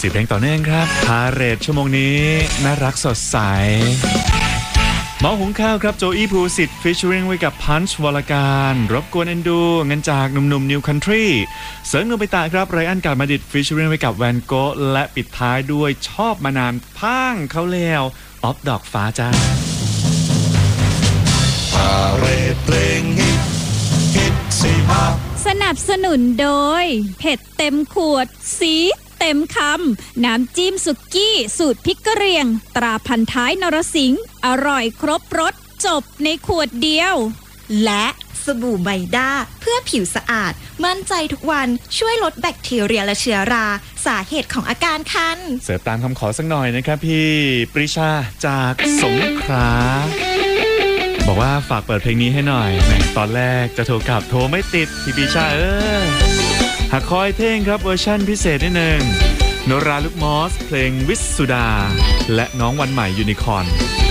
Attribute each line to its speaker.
Speaker 1: 4เพลงต่อเนื่องครับพาเรดชั่วโมงนี้น่ารักสดใสหมอหุงข้าวครับโจอี้ภูสิทธิ์ฟิชเชอริงไว้กับพันช์วรการรบกวนเอ็นดูเงินจากหนุ่มๆนิวคันทรีเสริมโนบิตะครับไรอันกาดมาดิดฟิชเชอริงไว้กับแวนโกะและปิดท้ายด้วยชอบมานานพังเขาแล้วออฟดอกฟ้าจ้า
Speaker 2: พาเรดเพลงฮิต45
Speaker 3: สนับสนุนโดยเผ็ดเต็มขวดสีเต็มคำน้ำจิ้มสุกี้สูตรพริกกะเหรี่ยงตราพันท้ายนรสิงห์อร่อยครบรสจบในขวดเดียว
Speaker 4: และสบู่ไมด้าเพื่อผิวสะอาดมั่นใจทุกวันช่วยลดแบคทีเรียและเชื้อราสาเหตุของอาการคัน
Speaker 1: เสิร์ฟตามคำขอสักหน่อยนะครับพี่ปรีชาจากสงขลาบอกว่าฝากเปิดเพลงนี้ให้หน่อยแหมตอนแรกจะโทรกลับโทรไม่ติดพี่ปรีชาหักคอยเท่งครับเวอร์ชั่นพิเศษนิดนึงโนราลูกมอสเพลงวิสุดาและน้องวันใหม่ยูนิคอร์น